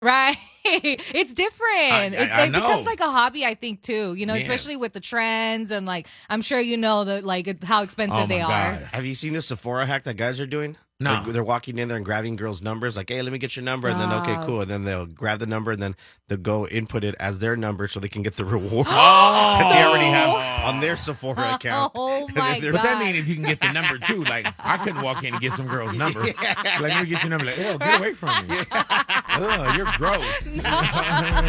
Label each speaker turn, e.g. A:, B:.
A: Right. It's different. It
B: know.
A: becomes like a hobby, I think, too. You know,
B: Yeah.
A: especially with the trends and like, I'm sure you know that like how expensive
B: Oh,
A: they
B: my
A: are.
B: God.
C: Have you seen the Sephora hack that guys are doing?
B: No.
C: They're walking in there and grabbing girls' numbers, like, hey, let me get your number. And then, okay,
A: Stop.
C: cool. And then they'll grab the number and then they'll go input it as their number so they can get the reward
B: Oh.
C: that they already have on their Sephora account.
A: Oh
C: And
A: my
C: then they're-
B: But that
A: God.
B: means if you can get the number too, like I couldn't walk in and get some girl's number. Like, let me get your number. Like, ew, get away from me. Ugh, you're gross.